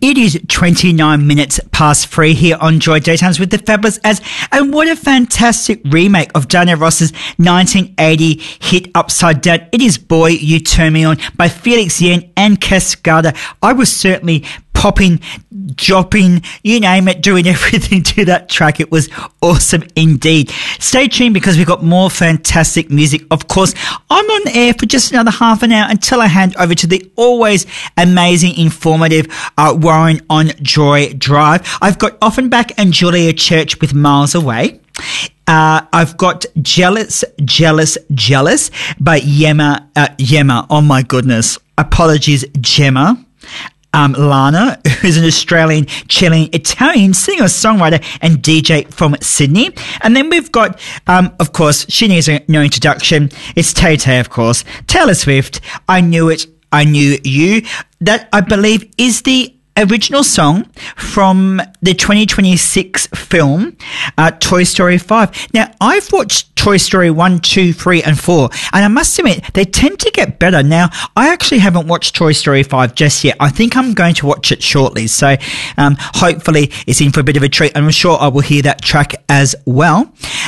It is 29 minutes past 3 here on Joy Daytimes with the Fabulous As. And what a fantastic remake of Diana Ross's 1980 hit Upside Down. It is Boy You Turn Me On by Felix Yen and Cascada. I was certainly popping, dropping, you name it, doing everything to that track. It was awesome indeed. Stay tuned because we've got more fantastic music. Of course, I'm on air for just another half an hour until I hand over to the always amazing, informative Warren on Joy Drive. I've got Offenbach and Julia Church with Miles Away. I've got Jealous by Yema. Oh my goodness. Apologies, Gemma. Lana, who's an Australian Chilean Italian singer-songwriter and DJ from Sydney. And then we've got, of course, she needs no introduction. It's Tay-Tay, of course. Taylor Swift, I Knew It, I Knew You. That, I believe, is the original song from the 2026 film Toy Story 5. Now, I've watched Toy Story 1, 2, 3 and 4, and I must admit, they tend to get better. Now, I actually haven't watched Toy Story 5 just yet. I think I'm going to watch it shortly, so hopefully it's in for a bit of a treat, and I'm sure I will hear that track as well.